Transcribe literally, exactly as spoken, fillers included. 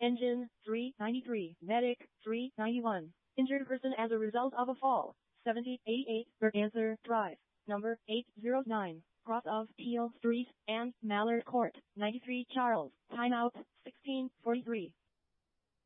Engine, three ninety-three. Medic, three ninety-one. Injured person as a result of a fall, seventy eighty-eight. For answer, drive. Number eight oh nine. Cross of Peel Street and Mallard Court, ninety-three Charles. Timeout, sixteen forty-three.